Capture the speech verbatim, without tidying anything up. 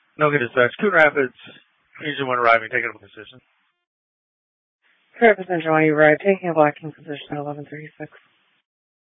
No good dispatch. Coon Rapids, usually when arriving, taking up a position. Coon Rapids, Central, when you arrive, taking a blocking position at eleven thirty-six.